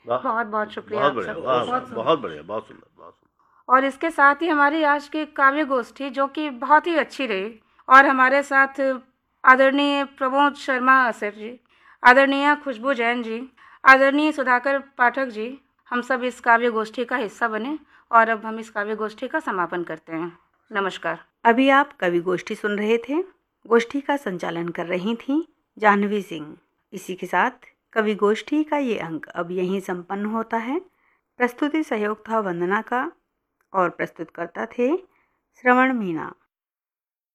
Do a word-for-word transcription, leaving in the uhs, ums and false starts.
वाह, बहुत बहुत शुक्रिया बहुत आप बढ़िया, सबका। वाह बहुत वाह, सुंदर। बहुत बढ़िया, बहुत सुंदर, बहुत सुंदर। और इसके साथ ही हमारी आज की काव्य गोष्ठी जो कि बहुत ही अच्छी रही, और हमारे साथ आदरणीय प्रमोद शर्मा सर जी, आदरणीय खुशबू जैन जी, आदरणीय सुधाकर पाठक जी, हम सब इस काव्य गोष्ठी का हिस्सा बने, और अब हम इस काव्य गोष्ठी का समापन करते हैं। नमस्कार। अभी आप कवि गोष्ठी सुन रहे थे। गोष्ठी का संचालन कर रही थी जाह्नवी सिंह। इसी के साथ कवि गोष्ठी का ये अंक अब यहीं संपन्न होता है। प्रस्तुति सहयोग था वंदना का और प्रस्तुतकर्ता थे श्रवण मीना।